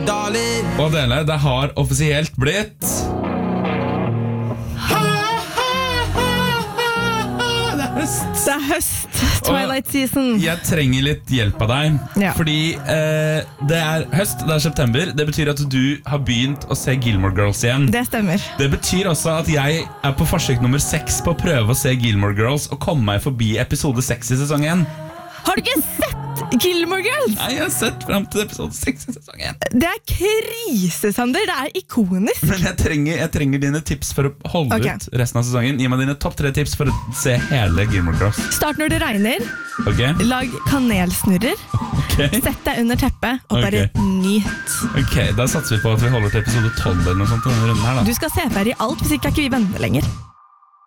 darling. Og dere, det har offisielt blitt Det er høst, Twilight season. Jeg trenger litt hjelp av deg. Ja. Fordi det er høst, det er september. Det betyr at du har begynt å se Gilmore Girls igjen. Det stemmer. Det betyr også at jeg er på forsøk nummer 6 på å prøve å se Gilmore Girls og komme meg forbi episode 6 i sesong 1. Har du ikke sett Gilmore Girls? Nei, jeg har sett frem til episode 6 i sesong 1. Det er krise, Sander. Det er ikonisk. Men jeg trenger dine tips for å holde Ok. ut resten av sesongen. Gi meg dine topp 3 tips for å se hele Gilmore Girls. Start når det regner. Ok? Lag kanelsnurrer. Ok, Sett deg under teppet og bare Ok. nyt. Ok, da satser vi på at vi holder til episode 12 eller noe sånt i denne runden her da. Du skal se ferdig alt, hvis ikke er ikke vi venner lenger.